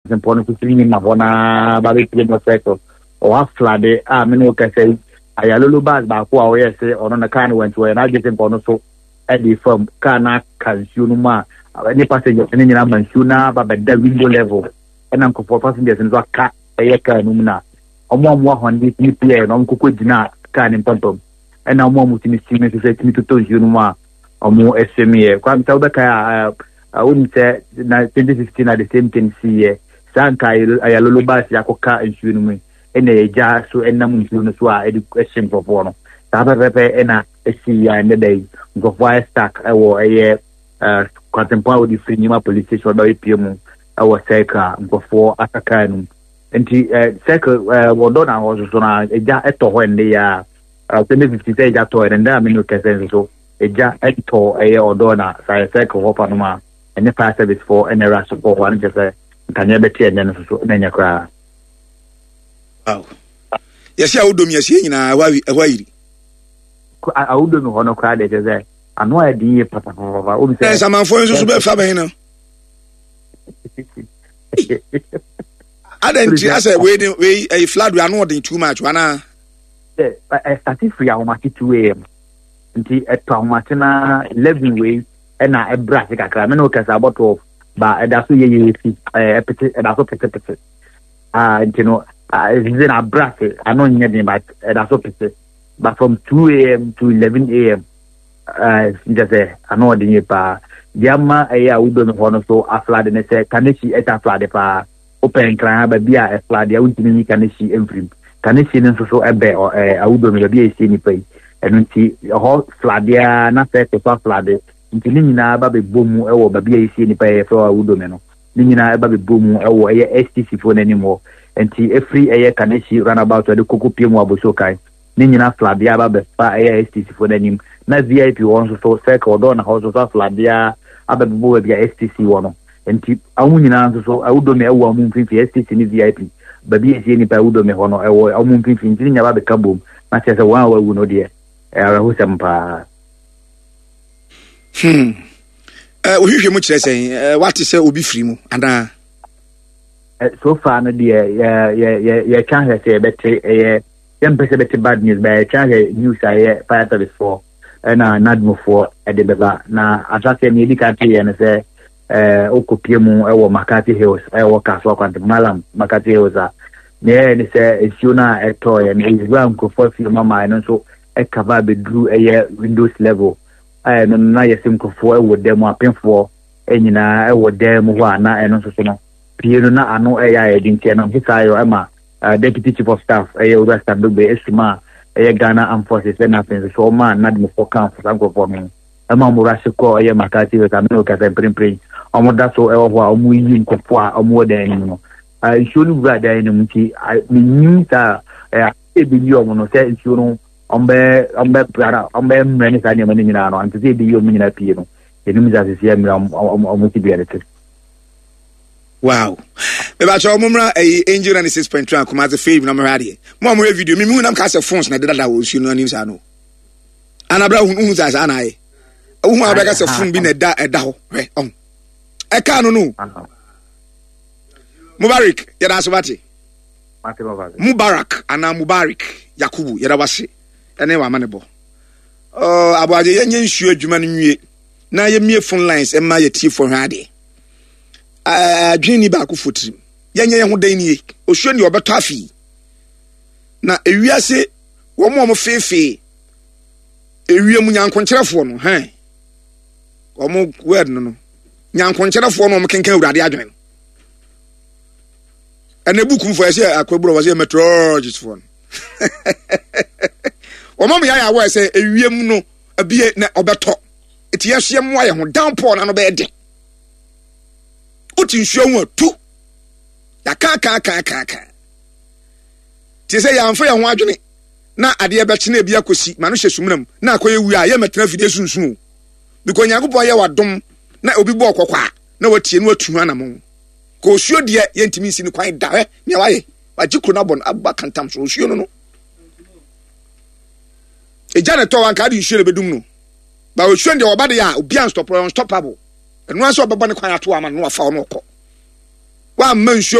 important to see in Mavona, Baby Sector, or flooded. I mean, okay, say, I a little bad back who I say on a kind went to an adjacent bonus so Eddie from Kana Kansunuma, any passenger in Mansuna, but at the window level, and Uncle for passengers in Zaka, Ayaka Numina, or more on this new player, and Uncle Kudina, Kan in Tontom, and now more Muslim to say to me to Junuma or more SME. Quam Taubaka, I wouldn't say 2016 at the same thing, see, Sanka, I little bus, Yakoka, and Shunumi. Ene ja so enam nsuno so a education for no tapepepe ena esi ya ende day go fire stack ewo eye kwatempa odi frinyima police station do epiem ewo seka go for ataka nu enti seka wodo na ho so na eja eto ho ende ya 2050 eja to ende na menu kesen so eja eto eye odo na seka ho pa no ma ene fire service for ene ra support one just kanya beti ende so na nya kra. Wow. Yes, I would do me a scene. I would do me honor crowd. I know I did, Papa. Yes, I'm for you. I didn't just say, waiting, a flood, we are not too much. I started free hour 2 a.m. until at Martina 11 way, and I brass like a criminal because I bought off, but that's what you see. You know. Then I brass it. I know anything but that's opposite. But from 2 a.m. to 11 a.m. Just I know the pa. Yama aya we don't want so a flood and say can she at a flood pa open cran but be a flood ya won't me can she every can she so a bear or I would be a senior pay and see a whole flood ya not set to flood into Nina baby boom or baby a senior pay for a woodman. Nina baby boom or a STC phone anymore. And see every air can she run about the Kuku Pimo Busokai. Nina Flavia Babefa STC for the name. Not VIP wants to circle down house of Flavia Ababu STC one. And keep a woman answer so I would do me a woman STC in VIP. But be any Paudo me honor a woman thinking about the kaboom. Much as a 1 hour would know dear. Whosampa. We hear much saying what is say will be free and so far, no dear, yeah, can't say better, better bad news, but I can't news I fire service for, and not more for at the Baba. Now, I just say, nearly can't hear and say, Okopiemu, or Makati Hills, I walk as walk on the Malam, Makati Hills. There, and say, it's Yuna a toy, and it's ground for Mama, and also a Kababi drew a Windows level. I don't know, I think for what them are paying for, and you know, I would them one, and also so. Pieruna ano AI didn't tell him his Emma, Deputy Chief of Staff, a West Adobe Estima, a Ghana Armed Forces, and nothing, so man, not more for Uncle for me. A Mamurasiko, a Makati, with America, and Prim, or that's so or moving Kopua, or more than you know. I shouldn't grab the enemy. I mean, a billion, say, you know, on bear, many animal, and to say the human appeal. The news as is here, motivated. Wow. About your mumra a angel and 6.2 come as a favor number radio. Mom video me when I'm cast of phones na that was you know names I know. Anabra who as an eye. Whom I got a phone been a dow. I can't know. Mubarak, Yadaswati. Mubarak, and now Mubarak, Yakubu, Yadawasi, and never manable. Oh, about the young sure Juman. Now you mere phone lines and my tea for Hadi. Dreamy back of foot. Yan Dani, or show you about Taffy. Now, if you say, one more fefe, a real young contraphone, hey? Or more word, no. Young contraphone can kill the adjoin. And the book for a quibble was a meteorologist one. Or mommy, I was a real no, a beer or better. It's yes, young wire downpour on a bed. What in show two? Ya kaka. Ti say ya amfa ya ho adwene na ade be kye na bia kosi manu hye sumnam na akoye wi a ye metena fide sunsun biko nyankopon ye wadom na obi bo okokwa na watie no atu anam ko osuo de ye ntimi si ni kwan da he ne waye wagikro na bon abba kantam so osuo no e jane to wan ka de osuo le bedum no ba osuo de obade ya obi unstoppable eno aso obaba ne kwan ato ama no afa no ko wa man